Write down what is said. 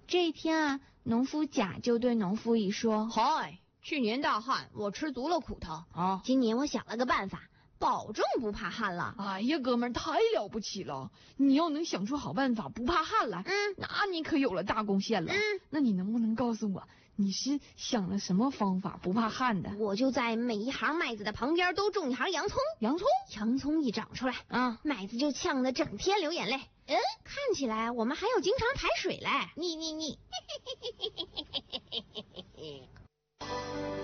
这一天啊，农夫甲就对农夫乙说： 嗨，去年大旱，我吃足了苦头啊， 今年我想了个办法，保证不怕旱了。 哎呀，哥们儿太了不起了！你要能想出好办法，不怕旱来，那你可有了大贡献了。那你能不能告诉我，你是想了什么方法不怕旱的？ 我就在每一行麦子的旁边都种一行洋葱，洋葱一长出来啊， 麦子就呛得整天流眼泪。看起来我们还有经常排水嘞。 你